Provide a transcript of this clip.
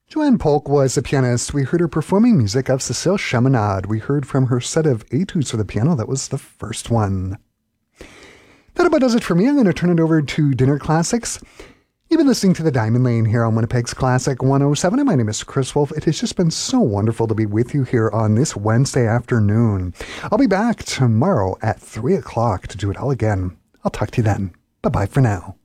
Joanne Polk was a pianist. We heard her performing music of Cécile Chaminade. We heard from her set of etudes for the piano. That was the first one. That about does it for me. I'm going to turn it over to Dinner Classics. You've been listening to The Diamond Lane here on Winnipeg's Classic 107, and my name is Chris Wolf. It has just been so wonderful to be with you here on this Wednesday afternoon. I'll be back tomorrow at 3 o'clock to do it all again. I'll talk to you then. Bye-bye for now.